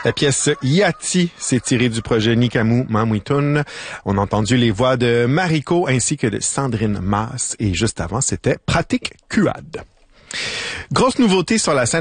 La pièce Yati s'est tirée du projet Nikamu Mamwitun. On a entendu les voix de Mariko ainsi que de Sandrine Maas. Et juste avant, c'était Pratique Kuad. Grosse nouveauté sur la scène